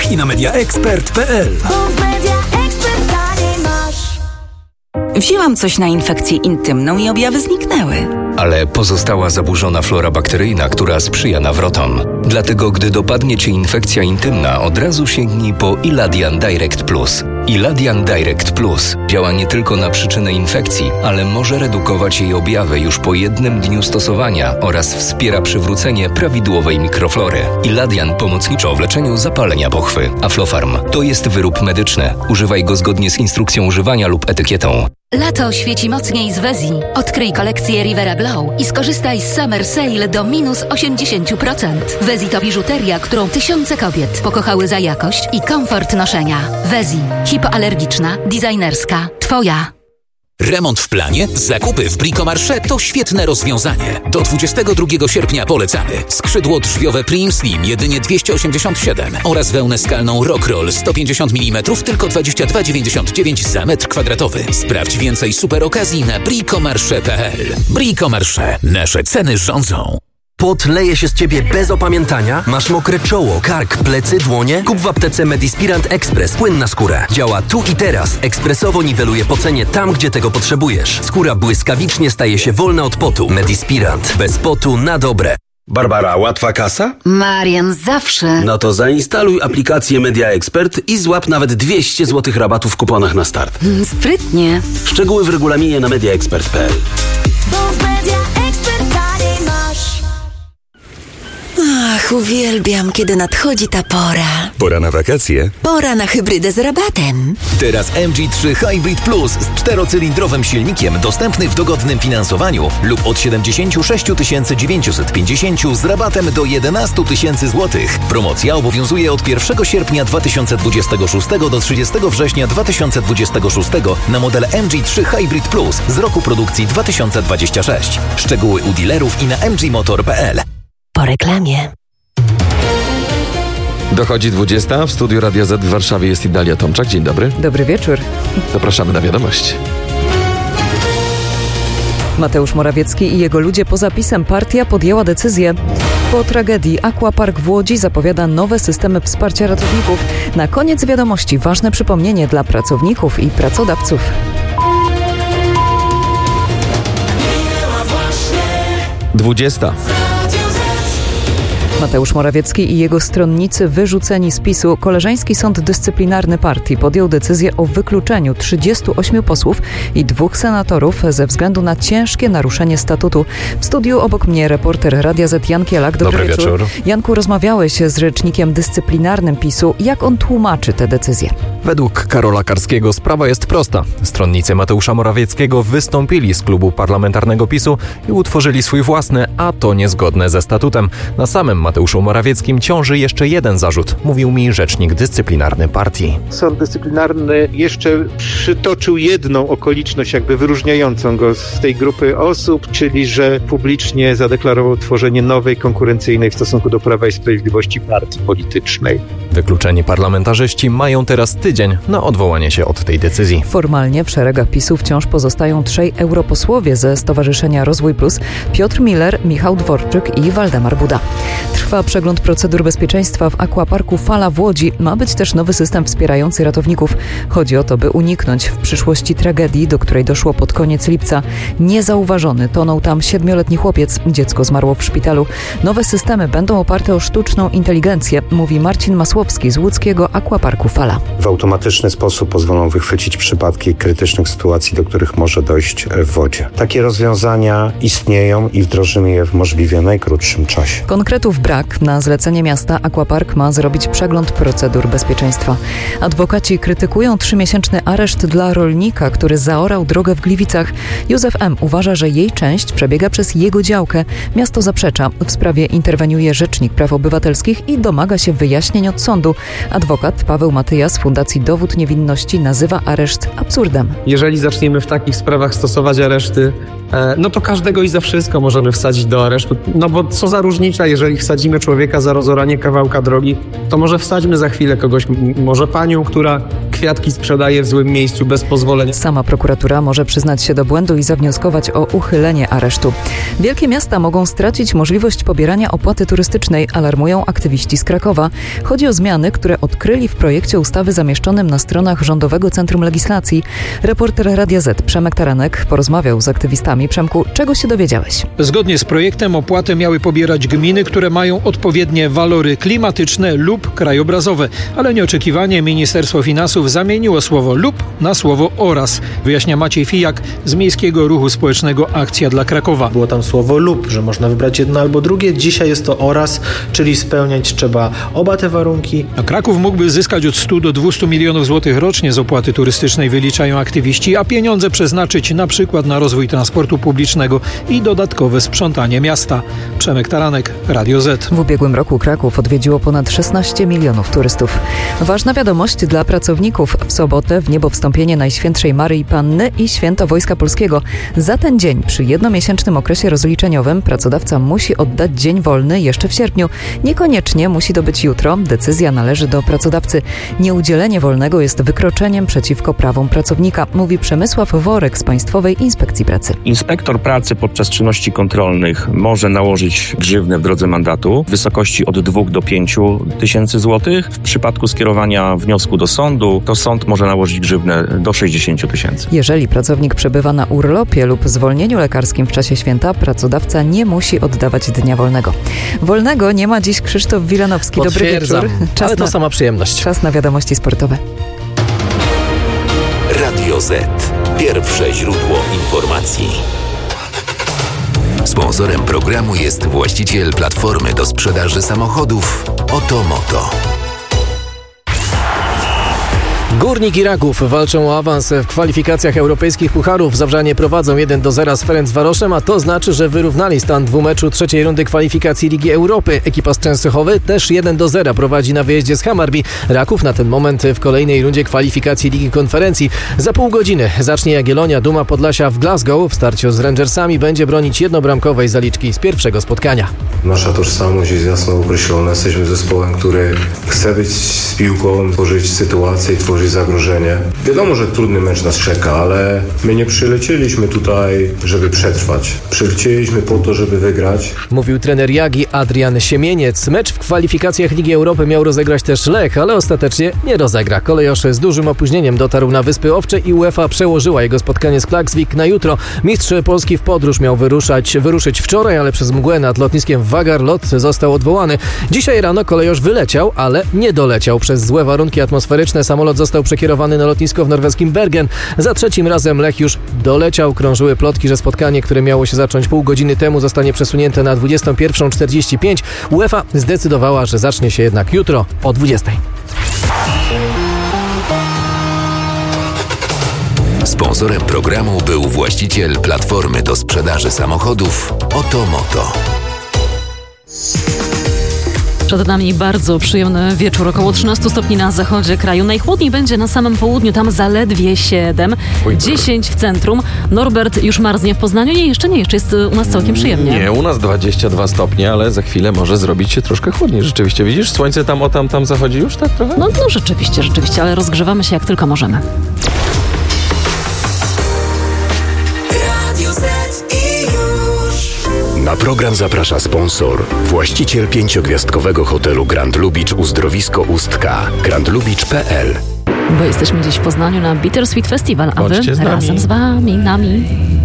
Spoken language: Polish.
sklepach i na mediaexpert.pl. Wzięłam coś na infekcję intymną i objawy zniknęły. Ale pozostała zaburzona flora bakteryjna, która sprzyja nawrotom. Dlatego, gdy dopadnie Cię infekcja intymna, od razu sięgnij po Iladian Direct Plus. Iladian Direct Plus działa nie tylko na przyczynę infekcji, ale może redukować jej objawy już po jednym dniu stosowania oraz wspiera przywrócenie prawidłowej mikroflory. Iladian pomocniczo w leczeniu zapalenia pochwy. Aflofarm to jest wyrób medyczny. Używaj go zgodnie z instrukcją używania lub etykietą. Lato świeci mocniej z Wezi. Odkryj kolekcję Rivera Glow i skorzystaj z Summer Sale do minus 80%. Wezi to biżuteria, którą tysiące kobiet pokochały za jakość i komfort noszenia. Wezi. Hipoalergiczna, designerska. Twoja. Remont w planie? Zakupy w Bricomarché to świetne rozwiązanie. Do 22 sierpnia polecamy. Skrzydło drzwiowe Prim Slim jedynie 287 oraz wełnę skalną Rockroll 150 mm tylko 22,99 za metr kwadratowy. Sprawdź więcej super okazji na bricomarché.pl. Bricomarché. Nasze ceny rządzą. Pot leje się z ciebie bez opamiętania? Masz mokre czoło, kark, plecy, dłonie? Kup w aptece Medispirant Express płyn na skórę. Działa tu i teraz. Ekspresowo niweluje pocenie tam, gdzie tego potrzebujesz. Skóra błyskawicznie staje się wolna od potu. Medispirant. Bez potu na dobre. Barbara, łatwa kasa? Marian, zawsze. No to zainstaluj aplikację Media Expert i złap nawet 200 zł rabatu w kuponach na start. Sprytnie. Szczegóły w regulaminie na mediaexpert.pl. Ach, uwielbiam, kiedy nadchodzi ta pora. Pora na wakacje? Pora na hybrydę z rabatem. Teraz MG3 Hybrid Plus z 4-cylindrowym silnikiem dostępny w dogodnym finansowaniu lub od 76 950 z rabatem do 11 000 zł. Promocja obowiązuje od 1 sierpnia 2026 do 30 września 2026 na model MG3 Hybrid Plus z roku produkcji 2026. Szczegóły u dealerów i na mgmotor.pl. Po reklamie. Dochodzi 20. W studiu Radia Z w Warszawie jest Idalia Tomczak. Dzień dobry. Dobry wieczór. Zapraszamy na wiadomości. Mateusz Morawiecki i jego ludzie poza PiS-em partia podjęła decyzję. Po tragedii Aquapark w Łodzi zapowiada nowe systemy wsparcia ratowników. Na koniec wiadomości ważne przypomnienie dla pracowników i pracodawców. Dwudziesta. Mateusz Morawiecki i jego stronnicy wyrzuceni z PiS-u. Koleżeński Sąd Dyscyplinarny Partii podjął decyzję o wykluczeniu 38 posłów i 2 senatorów ze względu na ciężkie naruszenie statutu. W studiu obok mnie reporter Radia Z Jan Kielak. Dobry wieczór. Janku, rozmawiałeś z rzecznikiem dyscyplinarnym PiS-u. Jak on tłumaczy tę decyzję? Według Karola Karskiego sprawa jest prosta. Stronnicy Mateusza Morawieckiego wystąpili z klubu parlamentarnego PiS-u i utworzyli swój własny, a to niezgodne ze statutem. Na samym Mateuszu Morawieckim ciąży jeszcze jeden zarzut, mówił mi rzecznik dyscyplinarny partii. Sąd dyscyplinarny jeszcze przytoczył jedną okoliczność jakby wyróżniającą go z tej grupy osób, czyli że publicznie zadeklarował tworzenie nowej, konkurencyjnej w stosunku do Prawa i Sprawiedliwości partii politycznej. Wykluczeni parlamentarzyści mają teraz tydzień na odwołanie się od tej decyzji. Formalnie w szeregach PiS-u wciąż pozostają 3 europosłowie ze Stowarzyszenia Rozwój Plus: Piotr Miller, Michał Dworczyk i Waldemar Buda. Trwa przegląd procedur bezpieczeństwa w Aquaparku Fala w Łodzi. Ma być też nowy system wspierający ratowników. Chodzi o to, by uniknąć w przyszłości tragedii, do której doszło pod koniec lipca. Niezauważony tonął tam 7-letni chłopiec. Dziecko zmarło w szpitalu. Nowe systemy będą oparte o sztuczną inteligencję, mówi Marcin Masłowski z łódzkiego Aquaparku Fala. W automatyczny sposób pozwolą wychwycić przypadki krytycznych sytuacji, do których może dojść w wodzie. Takie rozwiązania istnieją i wdrożymy je w możliwie najkrótszym czasie. Konkretów brak. Na zlecenie miasta Aquapark ma zrobić przegląd procedur bezpieczeństwa. Adwokaci krytykują 3-miesięczny areszt dla rolnika, który zaorał drogę w Gliwicach. Józef M. uważa, że jej część przebiega przez jego działkę. Miasto zaprzecza. W sprawie interweniuje Rzecznik Praw Obywatelskich i domaga się wyjaśnień od sądu. Adwokat Paweł Matyja z Fundacji Dowód Niewinności nazywa areszt absurdem. Jeżeli zaczniemy w takich sprawach stosować areszty, no to każdego i za wszystko możemy wsadzić do aresztu. No bo co za różnica, jeżeli wsadzimy człowieka za rozoranie kawałka drogi, to może wsadźmy za chwilę kogoś, może panią, która kwiatki sprzedaje w złym miejscu bez pozwolenia. Sama prokuratura może przyznać się do błędu i zawnioskować o uchylenie aresztu. Wielkie miasta mogą stracić możliwość pobierania opłaty turystycznej, alarmują aktywiści z Krakowa. Chodzi o zmiany, które odkryli w projekcie ustawy zamieszczonym na stronach Rządowego Centrum Legislacji. Reporter Radia Z Przemek Taranek porozmawiał z aktywistami. Przemku, czego się dowiedziałeś? Zgodnie z projektem opłatę miały pobierać gminy, które mają odpowiednie walory klimatyczne lub krajobrazowe, ale nieoczekiwanie Ministerstwo Finansów zamieniło słowo lub na słowo oraz. Wyjaśnia Maciej Fijak z Miejskiego Ruchu Społecznego Akcja dla Krakowa. Było tam słowo lub, że można wybrać jedno albo drugie. Dzisiaj jest to oraz, czyli spełniać trzeba oba te warunki. A Kraków mógłby zyskać od 100 do 200 milionów złotych rocznie z opłaty turystycznej, wyliczają aktywiści, a pieniądze przeznaczyć na przykład na rozwój transportu publicznego i dodatkowe sprzątanie miasta. Przemek Taranek, Radio Z. W ubiegłym roku Kraków odwiedziło ponad 16 milionów turystów. Ważna wiadomość dla pracowników. W sobotę w niebo wstąpienie Najświętszej Maryi Panny i Święto Wojska Polskiego. Za ten dzień przy jednomiesięcznym okresie rozliczeniowym pracodawca musi oddać dzień wolny jeszcze w sierpniu. Niekoniecznie musi to być jutro. Decyzja należy do pracodawcy. Nieudzielenie wolnego jest wykroczeniem przeciwko prawom pracownika, mówi Przemysław Worek z Państwowej Inspekcji Pracy. Inspektor pracy podczas czynności kontrolnych może nałożyć grzywnę w drodze mandatu w wysokości od 2 do 5 tysięcy złotych. W przypadku skierowania wniosku do sądu, to sąd może nałożyć grzywnę do 60 tysięcy. Jeżeli pracownik przebywa na urlopie lub zwolnieniu lekarskim w czasie święta, pracodawca nie musi oddawać dnia wolnego. Wolnego nie ma dziś Krzysztof Wilanowski. Dobry wieczór. Ale to sama przyjemność. Czas na wiadomości sportowe. Radio Z. Pierwsze źródło informacji. Sponsorem programu jest właściciel platformy do sprzedaży samochodów Otomoto. Górnik i Raków walczą o awans w kwalifikacjach europejskich pucharów. Zawrzanie prowadzą 1-0 z Ferencvaroszem, a to znaczy, że wyrównali stan dwumeczu trzeciej rundy kwalifikacji Ligi Europy. Ekipa z Częstochowy też 1-0 prowadzi na wyjeździe z Hammarby. Raków na ten moment w kolejnej rundzie kwalifikacji Ligi Konferencji. Za pół godziny zacznie Jagiellonia Duma Podlasia w Glasgow. W starciu z Rangersami będzie bronić jednobramkowej zaliczki z pierwszego spotkania. Nasza tożsamość jest jasno określona. Jesteśmy zespołem, który chce być z piłką, tworzyć sytuacje i tworzyć zagrożenie. Wiadomo, że trudny mecz nas czeka, ale my nie przylecieliśmy tutaj, żeby przetrwać. Przylecieliśmy po to, żeby wygrać. Mówił trener Jagi Adrian Siemieniec. Mecz w kwalifikacjach Ligi Europy miał rozegrać też Lech, ale ostatecznie nie rozegra. Kolejosz z dużym opóźnieniem dotarł na Wyspy Owcze i UEFA przełożyła jego spotkanie z Klaksvik na jutro. Mistrz Polski w podróż miał wyruszyć wczoraj, ale przez mgłę nad lotniskiem w Wagar lot został odwołany. Dzisiaj rano Kolejosz wyleciał, ale nie doleciał. Przez złe warunki atmosferyczne samolot został przekierowany na lotnisko w norweskim Bergen. Za trzecim razem Lech już doleciał. Krążyły plotki, że spotkanie, które miało się zacząć pół godziny temu, zostanie przesunięte na 21:45. UEFA zdecydowała, że zacznie się jednak jutro o 20:00. Sponsorem programu był właściciel platformy do sprzedaży samochodów Otomoto. Przed nami bardzo przyjemny wieczór, około 13 stopni na zachodzie kraju. Najchłodniej będzie na samym południu, tam zaledwie 7, 10 w centrum. Norbert już marznie w Poznaniu? Nie, jeszcze jest u nas całkiem przyjemnie. Nie, u nas 22 stopnie, ale za chwilę może zrobić się troszkę chłodniej. Rzeczywiście, widzisz, słońce tam zachodzi już tak trochę? No rzeczywiście, ale rozgrzewamy się jak tylko możemy. Na program zaprasza sponsor, właściciel 5-gwiazdkowego hotelu Grand Lubicz Uzdrowisko Ustka, grandlubicz.pl. Bo jesteśmy dziś w Poznaniu na Bittersweet Festival, a wy razem z nami.